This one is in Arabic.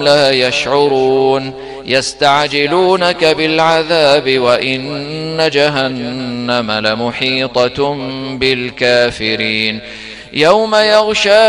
لا يشعرون يستعجلونك بالعذاب وإن جهنم لمحيطة بالكافرين يوم يغشى